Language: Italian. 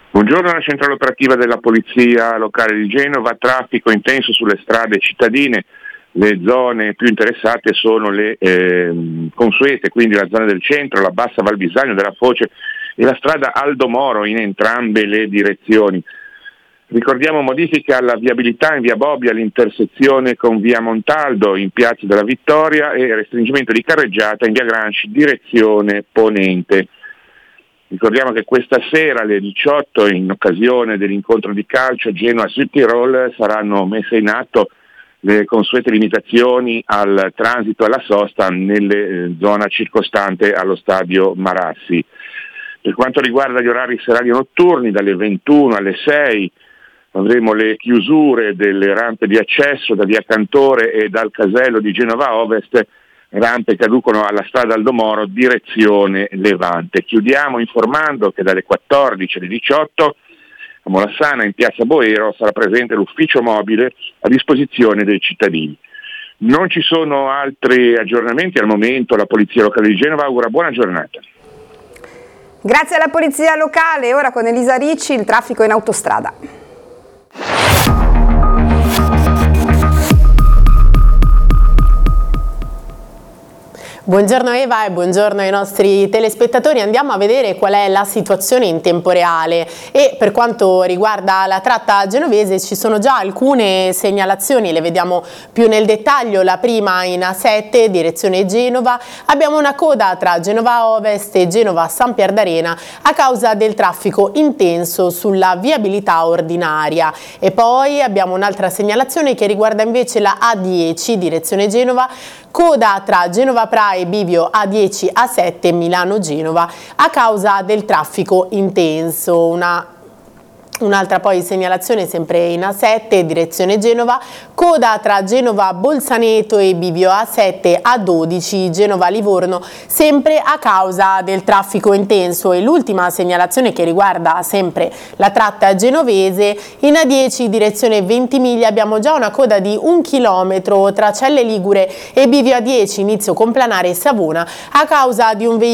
Buongiorno, la centrale operativa della Polizia Locale di Genova. Traffico intenso sulle strade cittadine. Le zone più interessate sono le consuete, quindi la zona del centro, la Bassa Val Bisagno, della Foce e la strada Aldo Moro in entrambe le direzioni. Ricordiamo modifiche alla viabilità in via Bobbia all'intersezione con via Montaldo in piazza della Vittoria e restringimento di carreggiata in via Granci direzione ponente. Ricordiamo che questa sera alle 18, in occasione dell'incontro di calcio Genoa-Südtirol, saranno messe in atto le consuete limitazioni al transito e alla sosta nelle zona circostante allo stadio Marassi. Per quanto riguarda gli orari serali notturni, dalle 21 alle 6 avremo le chiusure delle rampe di accesso da via Cantore e dal casello di Genova Ovest, rampe che adducono alla strada Aldo Moro direzione Levante. Chiudiamo informando che dalle 14 alle 18 a Molassana in piazza Boero sarà presente l'ufficio mobile a disposizione dei cittadini. Non ci sono altri aggiornamenti al momento. La Polizia Locale di Genova augura buona giornata. Grazie alla Polizia Locale. Ora con Elisa Ricci il traffico in autostrada. Buongiorno Eva e buongiorno ai nostri telespettatori. Andiamo a vedere qual è la situazione in tempo reale e per quanto riguarda la tratta genovese ci sono già alcune segnalazioni, le vediamo più nel dettaglio. La prima in A7 direzione Genova, abbiamo una coda tra Genova Ovest e Genova San Pierdarena a causa del traffico intenso sulla viabilità ordinaria, e poi abbiamo un'altra segnalazione che riguarda invece la A10 direzione Genova, coda tra Genova Pra e Bivio A10 A7 Milano-Genova a causa del traffico intenso. Un'altra poi segnalazione sempre in A7 direzione Genova, coda tra Genova Bolzaneto e Bivio A7 A12 Genova Livorno, sempre a causa del traffico intenso. E l'ultima segnalazione che riguarda sempre la tratta genovese, in A10 direzione Ventimiglia abbiamo già una coda di 1 chilometro tra Celle Ligure e Bivio A10 inizio Complanare e Savona a causa di un veicolo